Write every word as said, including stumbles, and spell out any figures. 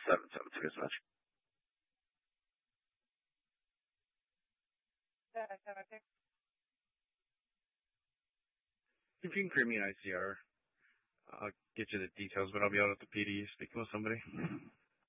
seven seven. Thank you so much. If you can create me an I C R, I'll get you the details, but I'll be out at the P D speaking with somebody.